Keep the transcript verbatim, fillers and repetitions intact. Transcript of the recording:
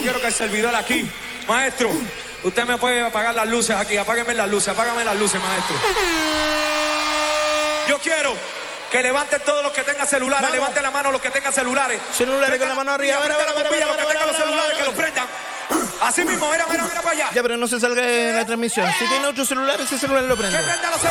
yo quiero que el servidor aquí, maestro, usted me puede apagar las luces aquí, apágueme las luces, apágame las luces, maestro. Yo quiero que levanten todos los que tengan celulares, Vamos. levanten la mano los que tengan celulares. Celulares con la mano arriba, Prenda mira, la mira, bombilla, mira, los que mira, tengan los mira, celulares, mira, que los prendan. Así mismo, mira, mira, mira para allá. Ya, pero no se salga en la transmisión. Si tiene otro celular, ese celular lo prende. Que prenda los